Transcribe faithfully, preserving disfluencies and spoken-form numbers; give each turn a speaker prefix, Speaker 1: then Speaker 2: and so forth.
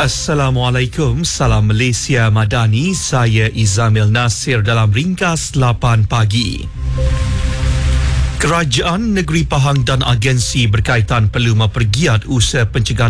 Speaker 1: Assalamualaikum, salam Malaysia Madani, saya Izamil Nasir dalam ringkas lapan pagi. Kerajaan Negeri Pahang dan agensi berkaitan perlu mempergiat usaha pencegahan